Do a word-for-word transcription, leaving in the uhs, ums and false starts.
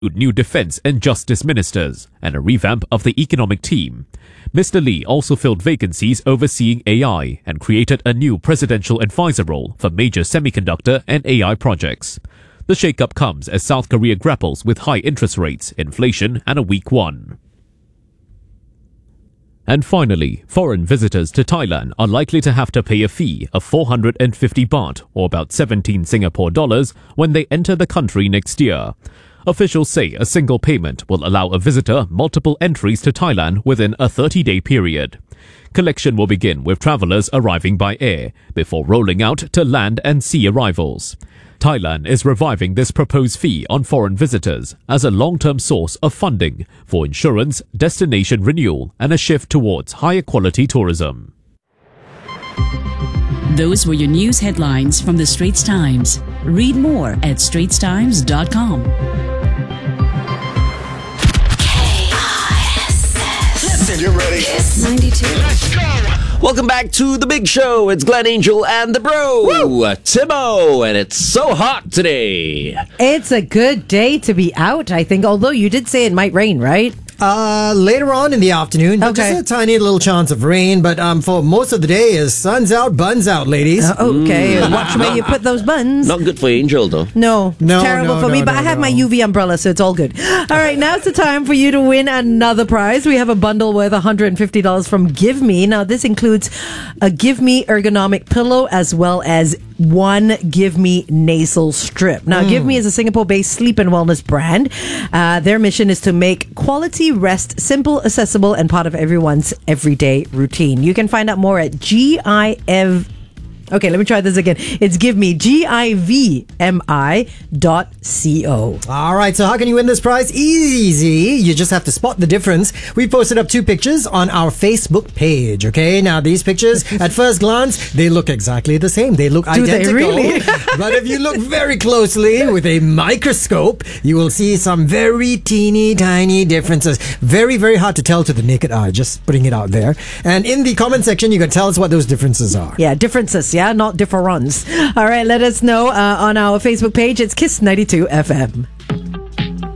new defense and justice ministers and a revamp of the economic team. Mister Lee also filled vacancies overseeing A I and created a new presidential advisor role for major semiconductor and A I projects. The shakeup comes as South Korea grapples with high interest rates, inflation, and a weak won. And finally, foreign visitors to Thailand are likely to have to pay a fee of four hundred fifty baht, or about seventeen Singapore dollars, when they enter the country next year. Officials say a single payment will allow a visitor multiple entries to Thailand within a thirty-day period. Collection will begin with travelers arriving by air, before rolling out to land and sea arrivals. Thailand is reviving this proposed fee on foreign visitors as a long-term source of funding for insurance, destination renewal, and a shift towards higher quality tourism. Those were your news headlines from the Straits Times. Read more at straits times dot com. Listen, you ready? Kiss ninety-two. Let's go. Welcome back to The Big Show. It's Glenn Angel and the bro, Woo! Timo, and it's so hot today. It's a good day to be out, I think, although you did say it might rain, right? Uh, later on in the afternoon, but Okay. just a tiny little chance of rain. But um, for most of the day, is sun's out, buns out, ladies. Uh, okay, watch where you put those buttons. Not good for Angel, though. No, No, terrible no, for me, no, but no, I have no. my U V umbrella, so it's all good. All right, now it's the time for you to win another prize. We have a bundle worth one hundred fifty dollars from Give Me. Now, this includes a Give Me ergonomic pillow as well as one Give Me nasal strip. Now, Give Me is a Singapore-based sleep and wellness brand. Uh, their mission is to make quality rest simple, accessible, and part of everyone's everyday routine. You can find out more at G I F. Okay, let me try this again. It's Give Me, G I V M I dot C O. All right, so how can you win this prize? Easy. You just have to spot the difference. We posted up two pictures on our Facebook page, okay? Now, these pictures, at first glance, they look exactly the same. They look Do they identical. really? But if you look very closely with a microscope, you will see some very teeny tiny differences. Very, very hard to tell to the naked eye, just putting it out there. And in the comment section, you can tell us what those differences are. Yeah, differences, yeah, not difference. All right, let us know uh, on our Facebook page. It's Kiss ninety-two F M.